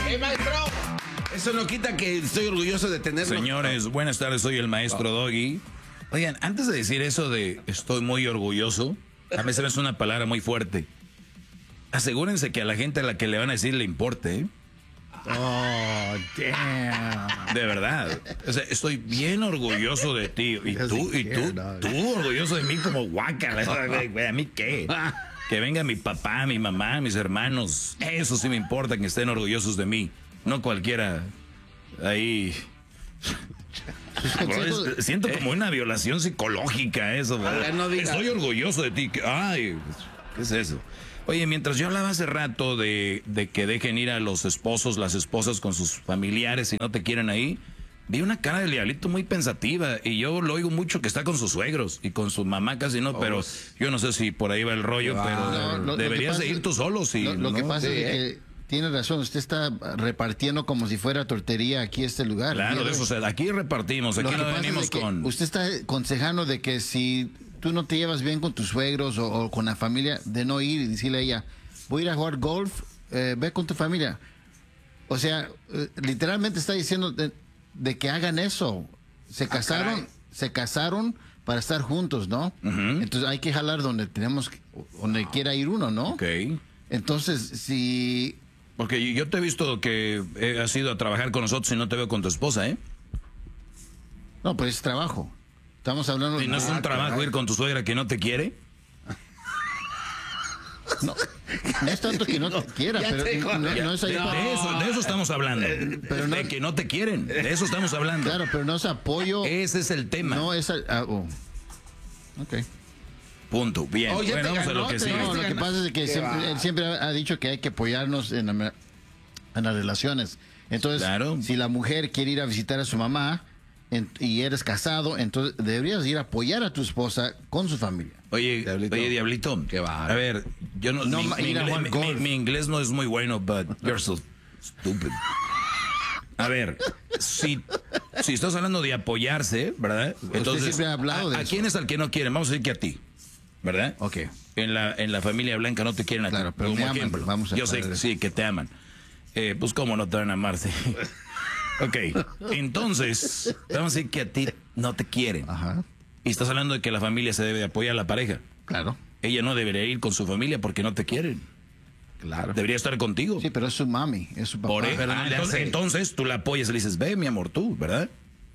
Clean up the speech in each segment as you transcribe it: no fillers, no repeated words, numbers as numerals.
Maestro! Eso no quita que estoy orgulloso de tenerlo. Señores, buenas tardes, soy el maestro Doggy. Oigan, antes de decir eso de estoy muy orgulloso, a veces es una palabra muy fuerte. Asegúrense que a la gente a la que le van a decir le importe, ¿eh? Oh, damn. De verdad. O sea, estoy bien orgulloso de ti. Y tú orgulloso de mí como guácala. ¿A mí qué? Que venga mi papá, mi mamá, mis hermanos. Eso sí me importa, que estén orgullosos de mí. No cualquiera ahí. Siento como una violación psicológica eso, ¿verdad? No digas. Estoy orgulloso de ti. Ay, ¿qué es eso? Oye, mientras yo hablaba hace rato de que dejen ir a los esposos, las esposas con sus familiares si no te quieren ahí, vi una cara del diablito muy pensativa y yo lo oigo mucho que está con sus suegros y con su mamá casi no, pero yo no sé si por ahí va el rollo, pero deberías de ir tú solo. Si, lo que pasa es que tiene razón, usted está repartiendo como si fuera tortería aquí este lugar. Claro, de eso, o sea, aquí repartimos, aquí no venimos con... Usted está aconsejando de que si tú no te llevas bien con tus suegros o con la familia, de no ir y decirle a ella, voy a ir a jugar golf, ve con tu familia. O sea, literalmente está diciendo de que hagan eso. Se casaron para estar juntos, ¿no? Entonces hay que jalar donde quiera ir uno, ¿no? Ok. Entonces, si... Porque yo te he visto que has ido a trabajar con nosotros y no te veo con tu esposa, ¿eh? No, pues es trabajo. Estamos hablando... ¿Y no es un trabajo ir con tu suegra que no te quiere? No es tanto que no te quiera, pero no es ahí de eso estamos hablando. Pero de que no te quieren, de eso estamos hablando. Claro, pero no es apoyo. Ese es el tema. No es... Ok. Punto. Bien. Oye, bueno, vamos a lo que sigue. No, lo que pasa es que él siempre ha dicho que hay que apoyarnos en las relaciones. Entonces, claro, si la mujer quiere ir a visitar a su mamá y eres casado, entonces deberías ir a apoyar a tu esposa con su familia. Oye, Diablito, qué va. A ver, yo no, mi inglés no es muy bueno, but you're so stupid. A ver, si estás hablando de apoyarse, ¿verdad? Entonces, usted siempre ha hablado de ¿a eso? quién es al que no quieren? Vamos a decir que a ti, ¿verdad? Ok. En la familia blanca no te quieren a ti. Claro, pero como me aman, ejemplo. vamos a Yo sé, poner eso. sí, que te aman. Pues cómo no te van a amar, sí. Ok, entonces, vamos a decir que a ti no te quieren. Ajá. Y estás hablando de que la familia se debe apoyar a la pareja. Claro. Ella no debería ir con su familia porque no te quieren. Claro. Debería estar contigo. Sí, pero es su mami, es su papá. Pero no le hace. Entonces tú la apoyas y le dices, ve mi amor, tú, ¿verdad?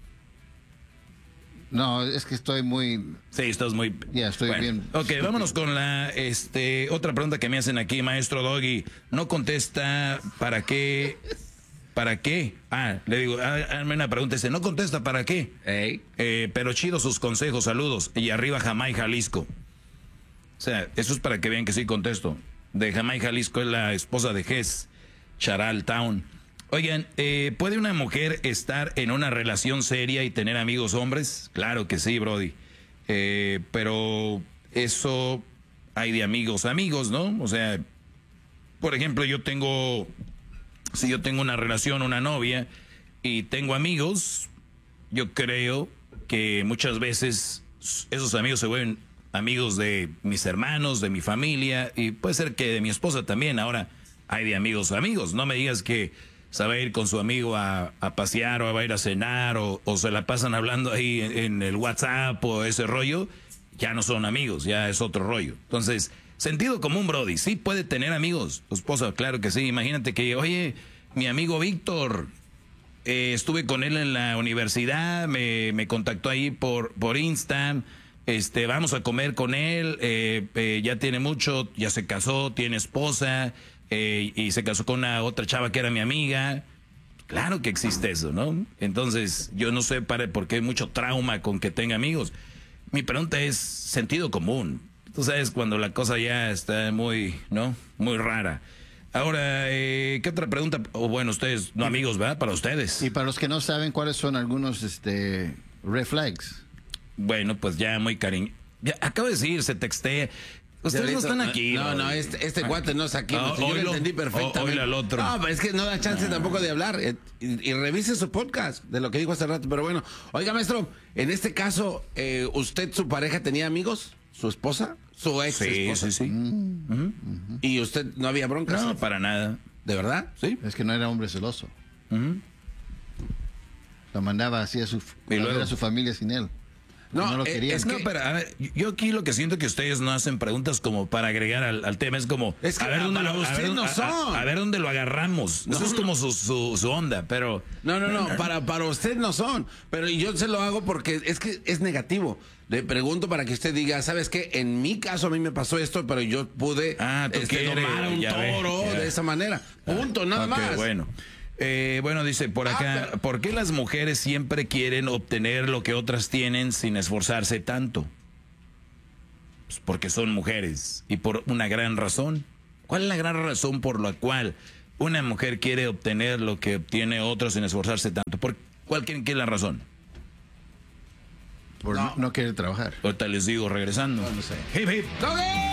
No, es que estoy muy... Sí, estás muy... Ya, estoy bien. Ok, vámonos con la otra pregunta que me hacen aquí, maestro Doggy. No contesta, ¿para qué? ¿Para qué? Le digo, hazme una pregunta. Dice, no contesta, ¿para qué? Pero chido sus consejos, saludos. Y arriba Jamay, Jalisco. O sea, eso es para que vean que sí contesto. De Jamay, Jalisco, es la esposa de Ges, Charal Town. Oigan, ¿puede una mujer estar en una relación seria y tener amigos hombres? Claro que sí, Brody. Pero eso hay de amigos, ¿no? O sea, por ejemplo, si yo tengo una relación, una novia, y tengo amigos, yo creo que muchas veces esos amigos se vuelven amigos de mis hermanos, de mi familia, y puede ser que de mi esposa también. Ahora hay de amigos, no me digas que se va a ir con su amigo a pasear o va a ir a cenar o se la pasan hablando ahí en el WhatsApp o ese rollo, ya no son amigos, ya es otro rollo. Entonces, sentido común, Brody, sí puede tener amigos, tu esposa, claro que sí. Imagínate que, oye, mi amigo Víctor, estuve con él en la universidad, me contactó ahí por Insta, vamos a comer con él, ya tiene mucho, ya se casó, tiene esposa, y se casó con una otra chava que era mi amiga. Claro que existe eso, ¿no? Entonces, yo no sé porque hay mucho trauma con que tenga amigos. Mi pregunta es sentido común. Tú sabes cuando la cosa ya está muy, ¿no? Muy rara. Ahora, ¿qué otra pregunta? Bueno, ustedes, no amigos, ¿verdad? Para ustedes. Y para los que no saben, ¿cuáles son algunos red flags? Bueno, pues ya muy cariño. Ya, acabo de decir, se textea. Ustedes no están aquí. No, este cuate no es aquí. Yo lo entendí perfectamente. Oílo al otro. No, pero es que no da chance tampoco de hablar. Y revise su podcast de lo que dijo hace rato. Pero bueno, oiga, maestro, en este caso, ¿su pareja tenía amigos? ¿Su esposa? ¿Su ex esposa? Sí. ¿Y usted no había broncas? No, para nada. ¿De verdad? Sí. Es que no era hombre celoso. Lo mandaba así a ver a su familia sin él. No lo quería. Es que, pero, a ver, yo aquí lo que siento que ustedes no hacen preguntas como para agregar al tema. Es como, es que a ver dónde lo agarramos. No. Eso es como su onda, pero... No. Para usted no son. Pero yo se lo hago porque es que es negativo. Le pregunto para que usted diga, ¿sabes qué? En mi caso a mí me pasó esto, pero yo pude tomar un toro de esa manera. Punto, nada más. Bueno. Bueno, dice por acá, ¿por qué las mujeres siempre quieren obtener lo que otras tienen sin esforzarse tanto? Pues porque son mujeres y por una gran razón. ¿Cuál es la gran razón por la cual una mujer quiere obtener lo que obtiene otro sin esforzarse tanto? ¿Cuál creen que es la razón? Por no querer trabajar. Ahorita les digo regresando. No sé. Hip, hip. ¡Doggy!